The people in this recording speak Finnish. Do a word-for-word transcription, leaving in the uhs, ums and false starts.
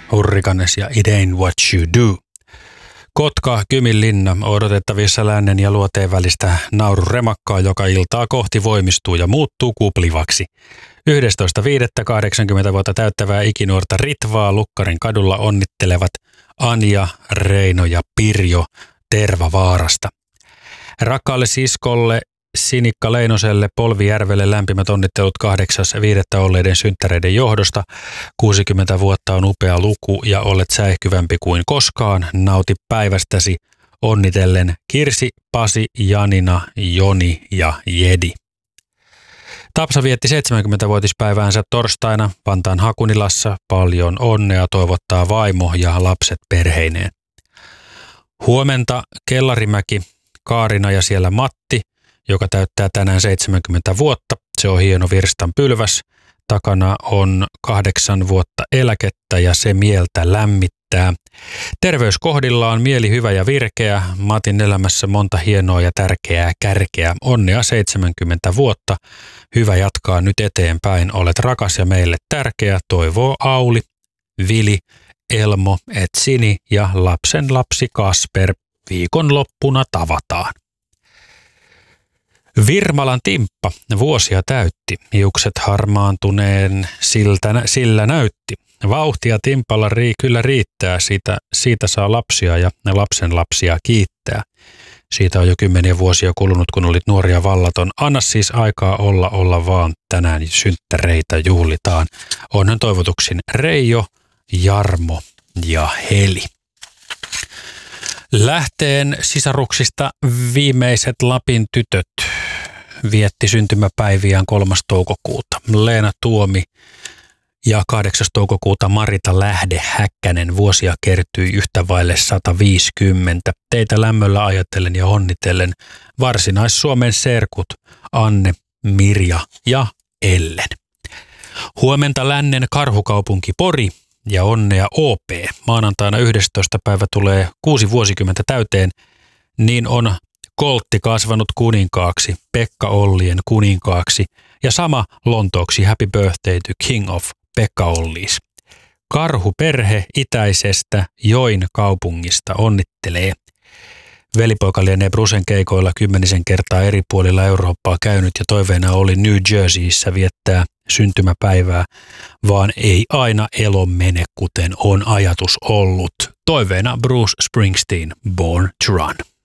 Hurrikanes ja It Ain't What You Do. Kotka, Kyminlinna, odotettavissa lännen ja luoteen välistä naururemakkaa, joka iltaa kohti voimistuu ja muuttuu kuplivaksi. yhdestoista viidettä kahdeksankymmentä vuotta täyttävää ikinuorta Ritvaa Lukkarin kadulla onnittelevat Anja, Reino ja Pirjo Tervavaarasta. Rakkaalle siskolle Sinikka Leinoselle Polvijärvelle lämpimät onnittelut kahdeksas viidettä olleiden synttäreiden johdosta. kuusikymmentä vuotta on upea luku ja olet säihkyvämpi kuin koskaan. Nauti päivästäsi onnitellen Kirsi, Pasi, Janina, Joni ja Jedi. Tapsa vietti seitsemänkymmentävuotispäiväänsä torstaina Vantaan Hakunilassa. Paljon onnea toivottaa vaimo ja lapset perheineen. Huomenta Kellarimäki, Kaarina ja siellä Matti, joka täyttää tänään seitsemänkymmentä vuotta. Se on hieno virstanpylväs. Takana on kahdeksan vuotta eläkettä ja se mieltä lämmittää. Terveys kohdillaan, mieli hyvä ja virkeä. Matin elämässä monta hienoa ja tärkeää kärkeä. Onnea seitsemänkymmentä vuotta. Hyvä jatkaa nyt eteenpäin. Olet rakas ja meille tärkeä. Toivoo Auli, Vili, Elmo, Etsini ja lapsen lapsi Kasper. Viikonloppuna tavataan. Virmalan Timppa vuosia täytti, hiukset harmaantuneen siltä, sillä näytti. Vauhtia Timpalla rii, kyllä riittää, siitä, siitä saa lapsia ja lapsen lapsia kiittää. Siitä on jo kymmeniä vuosia kulunut, kun olit nuori ja vallaton. Anna siis aikaa olla, olla vaan, tänään synttäreitä juhlitaan. Onhan toivotuksin Reijo, Jarmo ja Heli. Lähteen sisaruksista viimeiset Lapin tytöt vietti syntymäpäiviään kolmas toukokuuta. Leena Tuomi ja kahdeksas toukokuuta Marita Lähde Häkkänen. Vuosia kertyi yhtä vaille sata viisikymmentä. Teitä lämmöllä ajatellen ja onnitellen Varsinais-Suomen serkut Anne, Mirja ja Ellen. Huomenta lännen karhukaupunki Pori ja onnea O P. Maanantaina yhdestoista päivä tulee kuusi vuosikymmentä täyteen, niin on Koltti kasvanut kuninkaaksi, Pekka Ollien kuninkaaksi ja sama Lontooksi Happy Birthday to King of Pekka Ollies. Karhuperhe itäisestä Join kaupungista onnittelee. Velipoika lienee Brusen keikoilla kymmenisen kertaa eri puolilla Eurooppaa käynyt ja toiveena oli New Jerseyssä viettää syntymäpäivää, vaan ei aina elo mene kuten on ajatus ollut. Toiveena Bruce Springsteen, Born to Run.